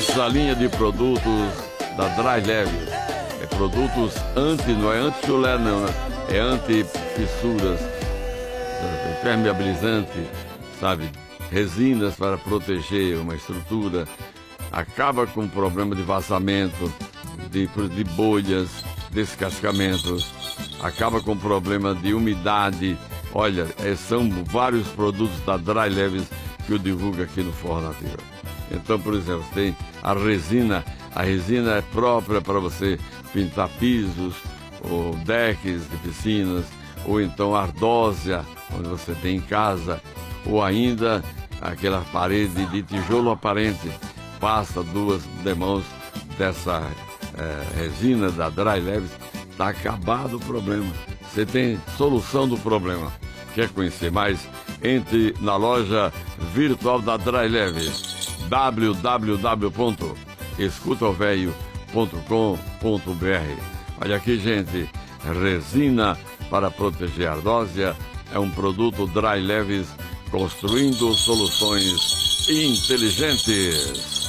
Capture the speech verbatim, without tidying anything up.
nossa linha de produtos da Dry Leves. É produtos anti, não é anti-chulé não, né? É anti-fissuras, impermeabilizante, sabe? Resinas para proteger uma estrutura. Acaba com o problema de vazamento, de, de bolhas, descascamentos. Acaba com o problema de umidade. Olha, é, são vários produtos da Dry Leves que eu divulgo aqui no Forró Nativa. Então, por exemplo, tem a resina. A resina é própria para você pintar pisos, ou decks de piscinas, ou então ardósia, onde você tem em casa, ou ainda aquela parede de tijolo aparente. Passa duas demãos dessa é, resina da Dry Leves, está acabado o problema. Você tem solução do problema. Quer conhecer mais? Entre na loja virtual da Dry Leves, w w w ponto escuta o velho ponto com ponto b r. Olha aqui, gente, resina para proteger a ardósia é um produto Dry Leves, construindo soluções inteligentes.